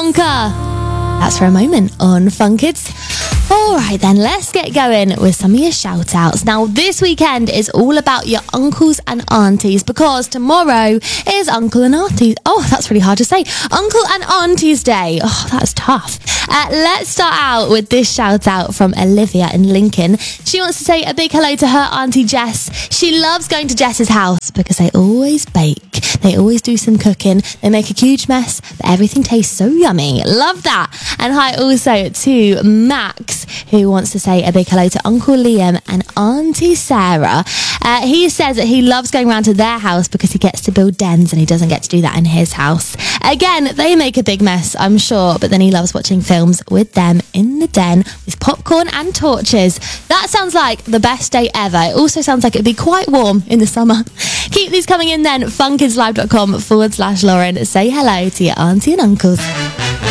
Wonka. That's for a moment on Fun Kids. All right then, let's get going with some of your shout outs. Now, this weekend is all about your uncles and aunties because tomorrow is Uncle and Aunties. Oh, that's really hard to say. Uncle and Aunties Day. Oh, that's tough. Let's start out with this shout out from Olivia in Lincoln. She wants to say a big hello to her auntie Jess. She loves going to Jess's house because they always bake. They always do some cooking. They make a huge mess, but everything tastes so yummy. Love that. And hi also to Max, who wants to say a big hello to Uncle Liam and Auntie Sarah. He says that he loves going around to their house because he gets to build dens and he doesn't get to do that in his house. Again, they make a big mess, I'm sure, but then he loves watching films with them in the den with popcorn and torches. That sounds like the best day ever. It also sounds like it'd be quite warm in the summer. Keep these coming in then. funkidslive.com/Lauren. Say hello to your auntie and uncles.